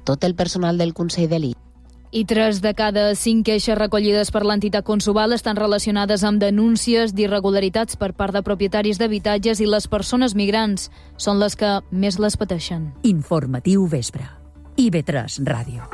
tot el personal del Consell de l'Illa. I 3 de cada 5 queixes recollides per l'entitat Consobal estan relacionades amb denúncies d'irregularitats per part de propietaris d'habitatges i les persones migrants són les que més les pateixen. Informatiu vespre. IB3 Ràdio.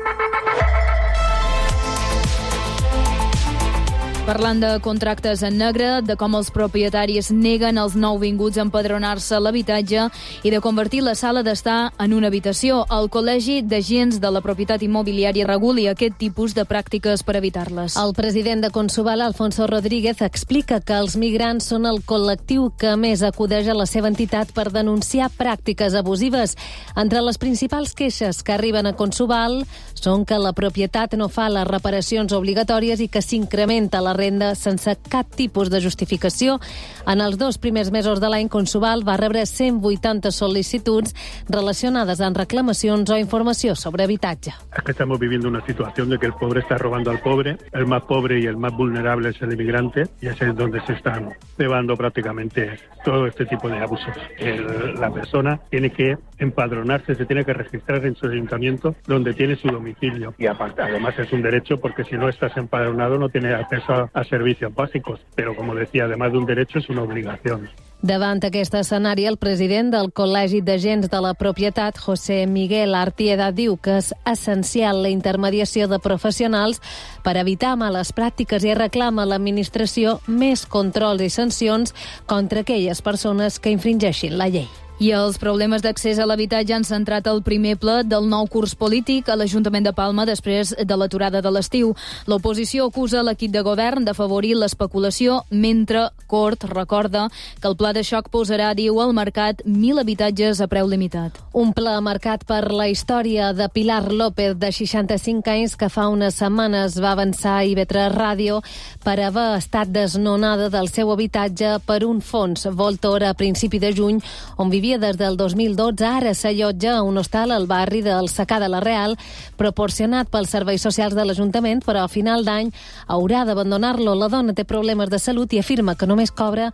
Parlant de contractes en negre, de com els propietaris neguen als nouvinguts a empadronar-se a l'habitatge i de convertir la sala d'estar en una habitació. El Col·legi d'Agents de la Propietat Immobiliària reguli aquest tipus de pràctiques per evitar-les. El president de Consobal, Alfonso Rodríguez, explica que els migrants són el col·lectiu que més acudeix a la seva entitat per denunciar pràctiques abusives. Entre les principals queixes que arriben a Consobal són que la propietat no fa les reparacions obligatòries i que s'incrementa la renda sense cap tipus de justificació. En els 2 primers mesos de l'any, Consobal va rebre 180 sol·licituds relacionades amb reclamacions o informació sobre habitatge. Es que estamos viviendo una situación de que el pobre está robando al pobre, el más pobre y el más vulnerable es el inmigrante, y ese es donde se están llevando prácticamente todo este tipo de abusos. La persona tiene que empadronarse, se tiene que registrar en su ayuntamiento donde tiene su domicilio, y aparte, además es un derecho porque si no estás empadronado no tienes acceso a servicios básicos, pero como decía, además de un derecho es una obligación. Davant aquest escenari, el president del Col·legi d'Agents de la Propietat, José Miguel Artieda, diu que és essencial la intermediació de professionals per evitar males pràctiques i reclama a l'administració més controls i sancions contra aquelles persones que infringeixin la llei. I els problemes d'accés a l'habitatge han centrat el primer ple del nou curs polític a l'Ajuntament de Palma després de l'aturada de l'estiu. L'oposició acusa l'equip de govern d'afavorir l'especulació, mentre Cort recorda que el pla de xoc posarà, diu, al mercat 1.000 habitatges a preu limitat. Un pla marcat per la història de Pilar López, de 65 anys, que fa unes setmanes va avançar a IB3 Ràdio per haver estat desnonada del seu habitatge per un fons voltor a principi de juny, on vivia des del 2012, ara s'allotja a un hostal al barri del Secà de la Real, proporcionat pels serveis socials de l'Ajuntament, però a final d'any haurà d'abandonar-lo. La dona té problemes de salut i afirma que només cobra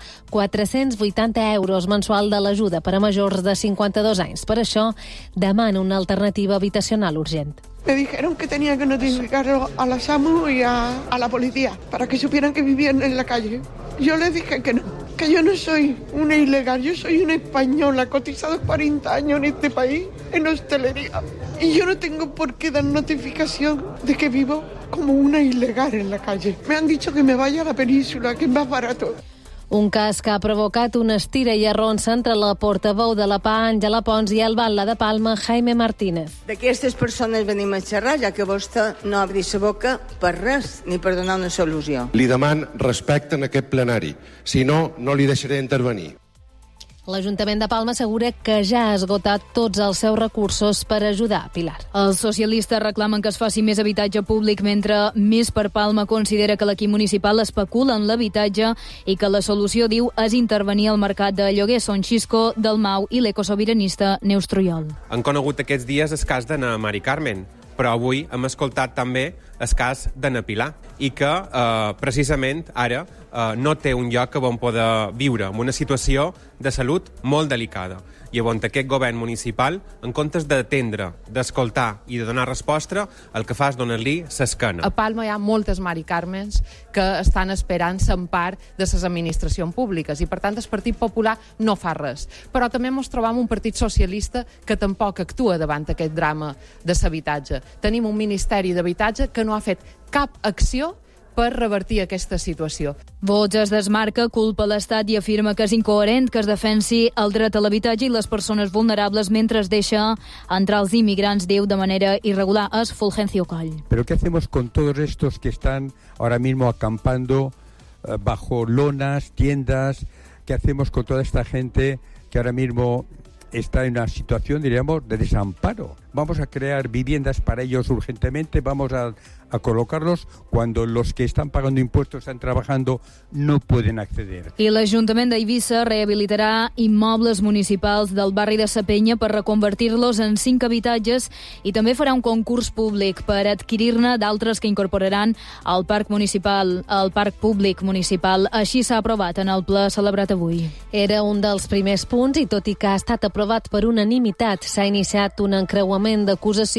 480 euros mensual de l'ajuda per a majors de 52 anys. Per això demana una alternativa habitacional urgent. Me dijeron que tenía que notificarlo a la SAMU y a la policía para que supieran que vivían en la calle. Yo les dije que no, que yo no soy una ilegal, yo soy una española, cotizado 40 años en este país, en hostelería. Y yo no tengo por qué dar notificación de que vivo como una ilegal en la calle. Me han dicho que me vaya a la península, que es más barato. Un cas que ha provocat una estira i arronsa entre la portaveu de la PA, Àngela Pons, i el batlle de Palma, Jaime Martínez. D'aquestes persones venim a xerrar, ja que vostè no obri la boca per res, ni per donar una solució. Li deman respecte en aquest plenari, si no, no li deixaré intervenir. L'Ajuntament de Palma assegura que ja ha esgotat tots els seus recursos per ajudar Pilar. Els socialistes reclamen que es faci més habitatge públic, mentre Més per Palma considera que l'equip municipal especula en l'habitatge i que la solució, diu, és intervenir al mercat de lloguer. Són Xisco, Dalmau i l'ecosobiranista Neus Trujol. Han conegut aquests dies el cas d'Anna Mari Carmen, però avui hem escoltat també el cas d'Anna Pilar i que precisament ara no té un lloc on poder viure, en una situació de salut molt delicada. I on aquest govern municipal, en comptes d'atendre, d'escoltar i de donar resposta, el que fa és donar-li s'esquena. A Palma hi ha moltes Mari Carmens que estan esperant l'empar de les administracions públiques i, per tant, el Partit Popular no fa res. Però també ens trobam un partit socialista que tampoc actua davant aquest drama de l'habitatge. Tenim un Ministeri d'Habitatge que no ha fet cap acció per revertir aquesta situació. Vox es desmarca, culpa l'Estat i afirma que és incoherent que es defensi el dret a l'habitatge i les persones vulnerables mentre es deixa entrar els immigrants, diu, de manera irregular. És Fulgencio Coll. Pero ¿qué hacemos con todos estos que están ahora mismo acampando bajo lonas, tiendas? ¿Qué hacemos con toda esta gente que ahora mismo está en una situación, diríamos, de desamparo? Vamos a crear viviendas para ellos urgentemente, vamos a colocarlos cuando los que están pagando impuestos, están trabajando, no pueden acceder. I l'Ajuntament d'Eivissa rehabilitarà immobles municipals del barri de Sa Penya per reconvertir-los en 5 habitatges i també farà un concurs públic per adquirir-ne d'altres que incorporaran al parc públic municipal. Així s'ha aprovat en el ple celebrat avui. Era un dels primers punts i, tot i que ha estat aprovat per unanimitat, s'ha iniciat un encreuament d'acusació